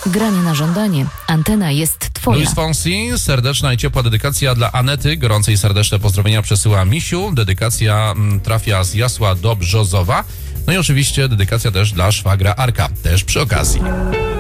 Granie na żądanie. Antena jest twoja. Luis Fonsi, serdeczna i ciepła dedykacja dla Anety. Gorące i serdeczne pozdrowienia przesyła Misiu. Dedykacja trafia z Jasła do Brzozowa. No i oczywiście dedykacja też dla szwagra Arka, też przy okazji.